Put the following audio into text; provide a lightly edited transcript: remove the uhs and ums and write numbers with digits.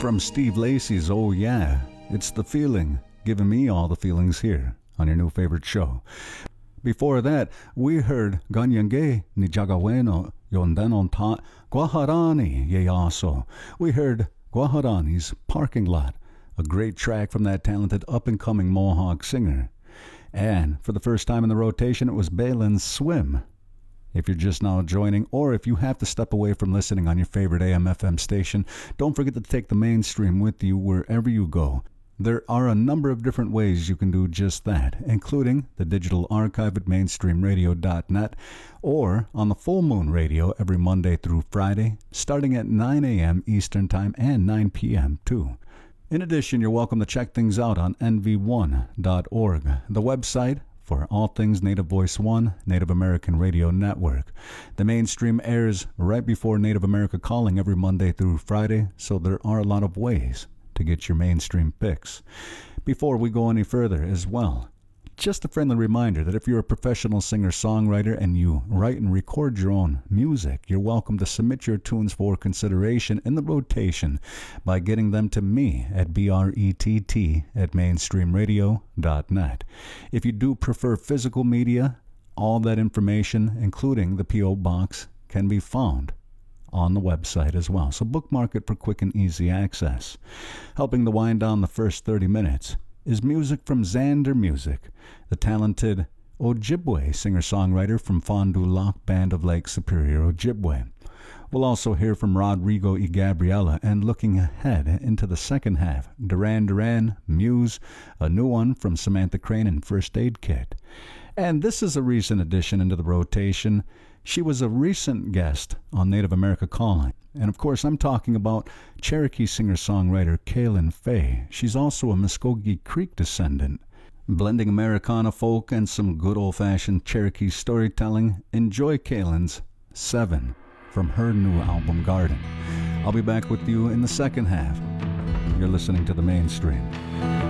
from Steve Lacy's Oh Yeah, It's the Feeling, giving me all the feelings here on your new favorite show. Before that, we heard Ganyange ni Jagaweno Yondenon Ta Guaharani Yeyaso. We heard Guaharani's Parking Lot, a great track from that talented up-and-coming Mohawk singer. And for the first time in the rotation, it was Balin's Swim. If you're just now joining, or if you have to step away from listening on your favorite AM/FM station, don't forget to take the mainstream with you wherever you go. There are a number of different ways you can do just that, including the digital archive at mainstreamradio.net or on the Full Moon Radio every Monday through Friday, starting at 9 a.m. Eastern Time and 9 p.m. too. In addition, you're welcome to check things out on nv1.org, the website for all things Native Voice One, Native American Radio Network. The mainstream airs right before Native America Calling every Monday through Friday, so there are a lot of ways to get your mainstream picks. Before we go any further as well, just a friendly reminder that if you're a professional singer-songwriter and you write and record your own music, you're welcome to submit your tunes for consideration in the rotation by getting them to me at brett@mainstreamradio.net. If you do prefer physical media, all that information, including the P.O. Box, can be found on the website as well. So bookmark it for quick and easy access. Helping to wind down the first 30 minutes is music from Xander Music, the talented Ojibwe singer-songwriter from Fond du Lac Band of Lake Superior, Ojibwe. We'll also hear from Rodrigo y Gabriela, and looking ahead into the second half, Duran Duran, Muse, a new one from Samantha Crane and First Aid Kit. And this is a recent addition into the rotation. She was a recent guest on Native America Calling. And of course, I'm talking about Cherokee singer-songwriter Kaylin Fay. She's also a Muskogee Creek descendant. Blending Americana folk and some good old-fashioned Cherokee storytelling, enjoy Kaylin's 7 from her new album Garden. I'll be back with you in the second half. You're listening to The Mainstream.